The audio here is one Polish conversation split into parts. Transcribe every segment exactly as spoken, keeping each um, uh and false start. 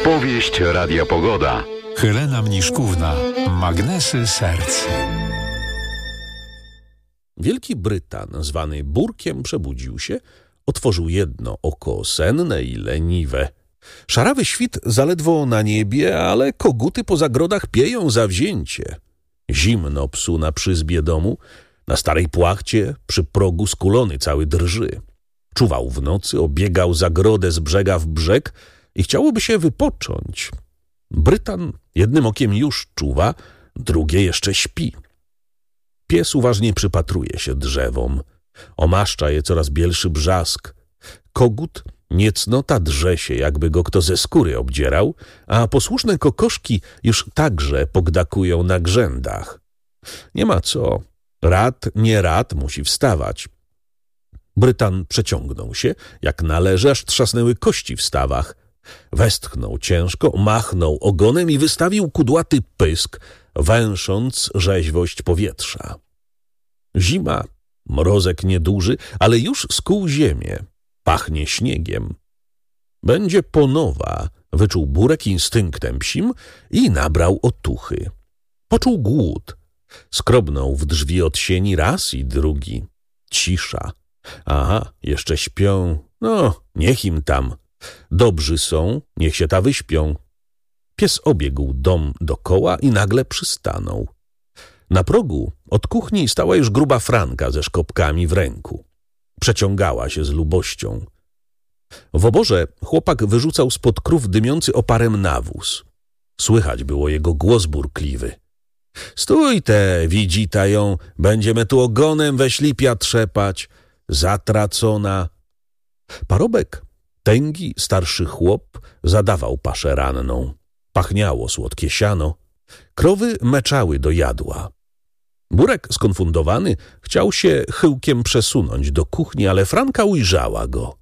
Powieść Radia Pogoda. Helena Mniszkówna. Magnesy serc. Wielki Brytan, zwany Burkiem, przebudził się, otworzył jedno oko senne i leniwe. Szarawy świt zaledwo na niebie, ale koguty po zagrodach pieją zawzięcie. Zimno psu na przyzbie domu, na starej płachcie, przy progu skulony cały drży. Czuwał w nocy, obiegał zagrodę z brzega w brzeg i chciałoby się wypocząć. Brytan jednym okiem już czuwa, drugie jeszcze śpi. Pies uważnie przypatruje się drzewom. Omaszcza je coraz bielszy brzask. Kogut niecnota drze się, jakby go kto ze skóry obdzierał, a posłuszne kokoszki już także pogdakują na grzędach. Nie ma co. Rad, nie rad, musi wstawać. Brytan przeciągnął się, jak należy, aż trzasnęły kości w stawach. Westchnął ciężko, machnął ogonem i wystawił kudłaty pysk, węsząc rzeźwość powietrza. Zima, mrozek nieduży, ale już skuł ziemię. Pachnie śniegiem. Będzie ponowa, wyczuł Burek instynktem psim i nabrał otuchy. Poczuł głód. Skrobnął w drzwi od sieni raz i drugi. Cisza. Aha, jeszcze śpią. No, niech im tam. Dobrzy są, niech się ta wyśpią. Pies obiegł dom dokoła i nagle przystanął. Na progu od kuchni stała już gruba Franka ze szkopkami w ręku. Przeciągała się z lubością. W oborze chłopak wyrzucał spod krów dymiący oparem nawóz. Słychać było jego głos burkliwy. Stój te, widzi ta ją, będziemy tu ogonem we ślipia trzepać. Zatracona. Parobek, tęgi, starszy chłop, zadawał paszę ranną. Pachniało słodkie siano. Krowy meczały do jadła. Burek, skonfundowany, chciał się chyłkiem przesunąć do kuchni, ale Franka ujrzała go.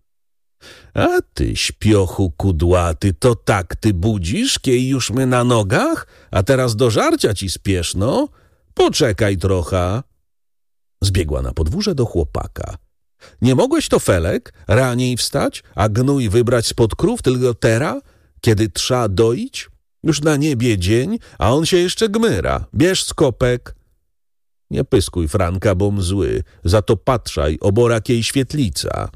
A ty, śpiochu kudłaty, to tak ty budzisz, kiej już my na nogach, a teraz do żarcia ci spieszno? Poczekaj trochę. Zbiegła na podwórze do chłopaka. Nie mogłeś to, Felek, raniej wstać, a gnój wybrać spod krów tylko tera, kiedy trza doić? Już na niebie dzień, a on się jeszcze gmyra. Bierz skopek. Nie pyskuj, Franka, bom zły, za to patrzaj, oborakiej świetlica.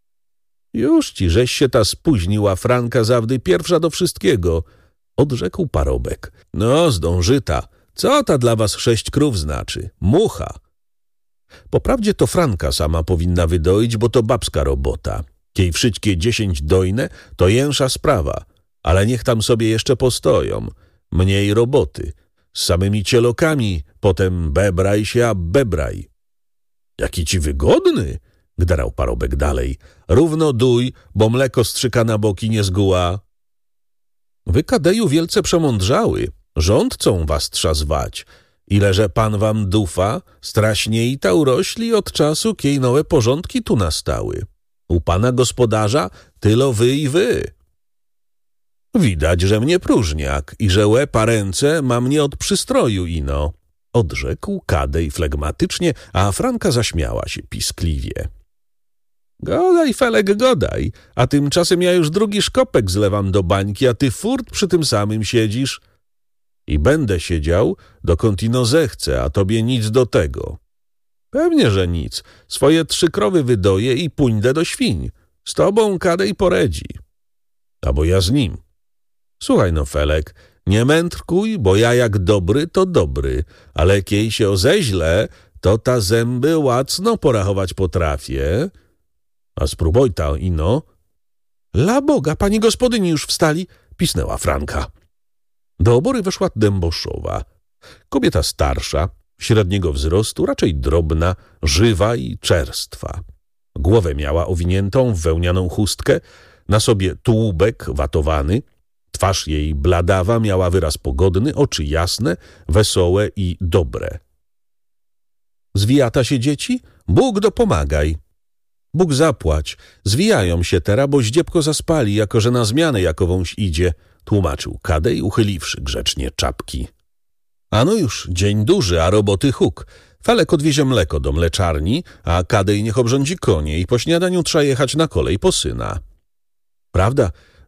Już ci, żeś się ta spóźniła, Franka, zawdy pierwsza do wszystkiego, odrzekł Parobek. No, zdążyta, co ta dla was sześć krów znaczy? Mucha. Poprawdzie to Franka sama powinna wydoić, bo to babska robota. Kiej wszystkie dziesięć dojne, to jęsza sprawa, ale niech tam sobie jeszcze postoją. Mniej roboty. Z samymi cielokami, potem bebraj się, a bebraj. Jaki ci wygodny, gdarał Parobek dalej. Równo duj, bo mleko strzyka na boki nie zguła. Wy, kadeju, wielce przemądrzały, rządcą was trza zwać. Ileże pan wam dufa, straśnie i ta urośli od czasu, kiej nowe porządki tu nastały. U pana gospodarza tylo wy i wy. Widać, że mnie próżniak i że łeb, a ręce ma mnie od przystroju ino, odrzekł kadej flegmatycznie, a Franka zaśmiała się piskliwie. Godaj, Felek, godaj, a tymczasem ja już drugi szkopek zlewam do bańki, a ty furt przy tym samym siedzisz. I będę siedział, dokąd ino zechcę, a tobie nic do tego. Pewnie, że nic. Swoje trzy krowy wydoję i pójdę do świń. Z tobą kadej poredzi. Albo ja z nim. Słuchaj no, Felek, nie mędrkuj, bo ja jak dobry, to dobry, ale kiej się ozeźle, to ta zęby łacno porachować potrafię. A spróboj ta ino. La Boga, pani gospodyni już wstali, pisnęła Franka. Do obory weszła Dęboszowa. Kobieta starsza, średniego wzrostu, raczej drobna, żywa i czerstwa. Głowę miała owiniętą w wełnianą chustkę, na sobie tułbek watowany. Twarz jej bladawa miała wyraz pogodny, oczy jasne, wesołe i dobre. Zwijata się dzieci? Bóg dopomagaj. Bóg zapłać. Zwijają się teraz, bo ździebko zaspali, jako że na zmianę jakowąś idzie, tłumaczył kadej, uchyliwszy grzecznie czapki. Ano już, dzień duży, a roboty huk. Felek odwiezie mleko do mleczarni, a kadej niech obrządzi konie i po śniadaniu trzeba jechać na kolej po syna. Prawda,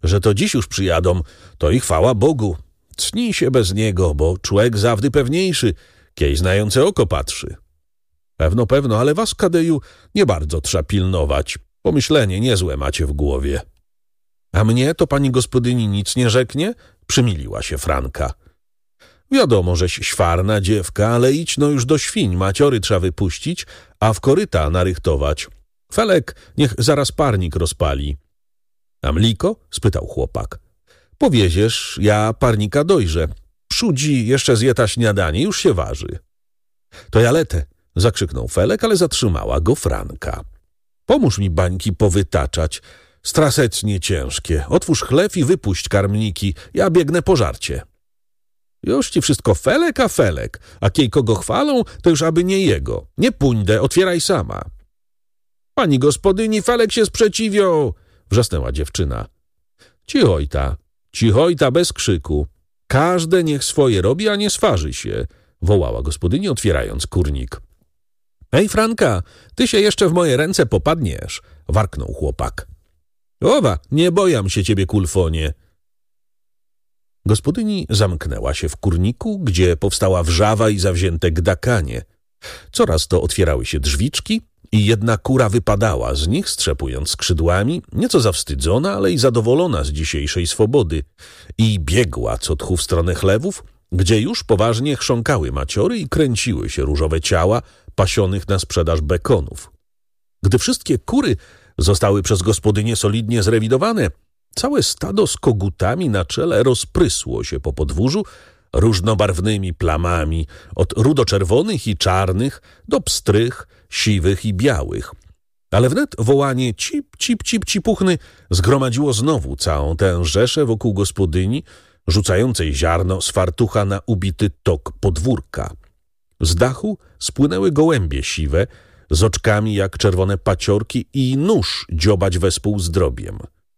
że to dziś już przyjadą, to i chwała Bogu. Cnij się bez niego, bo człek zawdy pewniejszy, kiej znające oko patrzy. Pewno, pewno, ale was, Kadeju, nie bardzo trza pilnować. Pomyślenie niezłe macie w głowie. A mnie to pani gospodyni nic nie rzeknie? Przymiliła się Franka. Wiadomo, żeś świarna dziewka, ale idź no już do świń, maciory trzeba wypuścić, a w koryta narychtować. Felek niech zaraz parnik rozpali. A mliko? Spytał chłopak. Powieziesz, ja parnika dojrzę. Przudzi jeszcze zjeta śniadanie, już się waży. To ja letę, zakrzyknął Felek, ale zatrzymała go Franka. Pomóż mi bańki powytaczać. Strasecnie ciężkie. Otwórz chlew i wypuść karmniki. Ja biegnę po żarcie. Już ci wszystko Felek, a Felek. A kiej kogo chwalą, to już aby nie jego. Nie pójdę, otwieraj sama. Pani gospodyni, Felek się sprzeciwią, wrzasnęła dziewczyna. Cichojta, cichojta bez krzyku. Każde niech swoje robi, a nie sważy się, wołała gospodyni, otwierając kurnik. Ej, Franka, ty się jeszcze w moje ręce popadniesz, warknął chłopak. Owa, nie bojam się ciebie, kulfonie. Gospodyni zamknęła się w kurniku, gdzie powstała wrzawa i zawzięte gdakanie. Coraz to otwierały się drzwiczki i jedna kura wypadała z nich, strzepując skrzydłami, nieco zawstydzona, ale i zadowolona z dzisiejszej swobody, i biegła co tchu w stronę chlewów, gdzie już poważnie chrząkały maciory i kręciły się różowe ciała pasionych na sprzedaż bekonów. Gdy wszystkie kury zostały przez gospodynię solidnie zrewidowane, całe stado z kogutami na czele rozprysło się po podwórzu różnobarwnymi plamami, od rudoczerwonych i czarnych do pstrych, siwych i białych. Ale wnet wołanie cip, cip, cip, cipuchny zgromadziło znowu całą tę rzeszę wokół gospodyni, rzucającej ziarno z fartucha na ubity tok podwórka. Z dachu spłynęły gołębie siwe, z oczkami jak czerwone paciorki i nóż dziobać wespół z drobiem.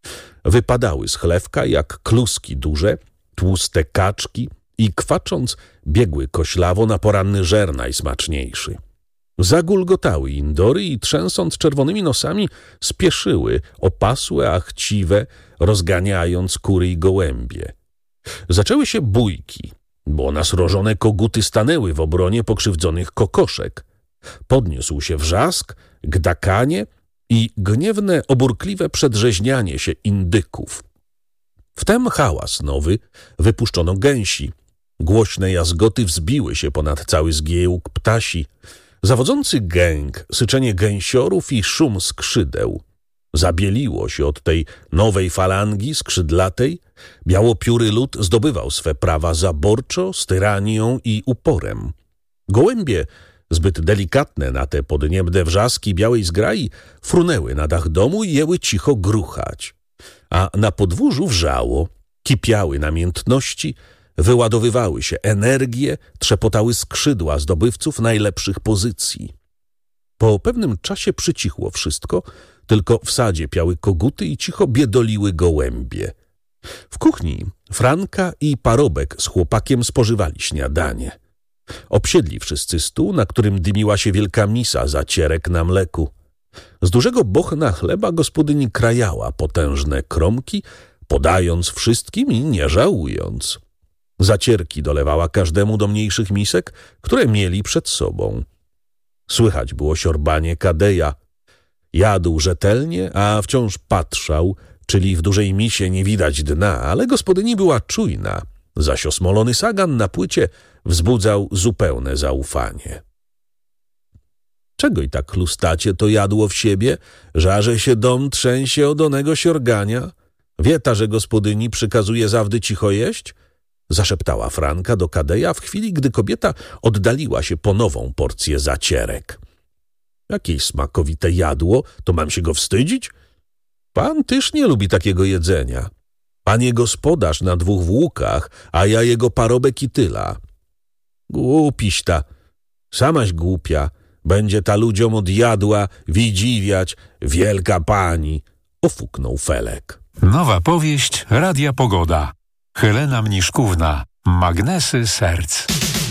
Wypadały z chlewka jak kluski duże, tłuste kaczki i kwacząc biegły koślawo na poranny żer najsmaczniejszy. Zagulgotały indory i trzęsąc czerwonymi nosami spieszyły, opasłe, a chciwe, rozganiając kury i gołębie. Zaczęły się bójki, bo nasrożone koguty stanęły w obronie pokrzywdzonych kokoszek. Podniósł się wrzask, gdakanie i gniewne, oburkliwe przedrzeźnianie się indyków. Wtem hałas nowy, wypuszczono gęsi. Głośne jazgoty wzbiły się ponad cały zgiełk ptasi. Zawodzący gęg, syczenie gęsiorów i szum skrzydeł. Zabieliło się od tej nowej falangi skrzydlatej. Białopióry lud zdobywał swe prawa zaborczo, z tyranią i uporem. Gołębie, zbyt delikatne na te podniebne wrzaski białej zgrai, frunęły na dach domu i jęły cicho gruchać. A na podwórzu wrzało, kipiały namiętności, wyładowywały się energie, trzepotały skrzydła zdobywców najlepszych pozycji. Po pewnym czasie przycichło wszystko, tylko w sadzie piały koguty i cicho biedoliły gołębie. W kuchni Franka i parobek z chłopakiem spożywali śniadanie. Obsiedli wszyscy stół, na którym dymiła się wielka misa zacierek na mleku. Z dużego bochna chleba gospodyni krajała potężne kromki, podając wszystkim i nie żałując. Zacierki dolewała każdemu do mniejszych misek, które mieli przed sobą. Słychać było siorbanie Kadeja. Jadł rzetelnie, a wciąż patrzał, czyli w dużej misie nie widać dna, ale gospodyni była czujna, zaś osmolony sagan na płycie wzbudzał zupełne zaufanie. Czego i tak chlustacie to jadło w siebie, żarze się dom trzęsie od onego siorgania? Wie ta, że gospodyni przykazuje zawdy cicho jeść? Zaszeptała Franka do Kadeja w chwili, gdy kobieta oddaliła się po nową porcję zacierek. Jakieś smakowite jadło, to mam się go wstydzić? Pan też nie lubi takiego jedzenia. Panie gospodarz na dwóch włókach, a ja jego parobek i tyla. Głupiś ta, samaś głupia, będzie ta ludziom od jadła widziwiać, wielka pani, ofuknął Felek. Nowa powieść Radia Pogoda. Helena Mniszkówna. Magnesy serc.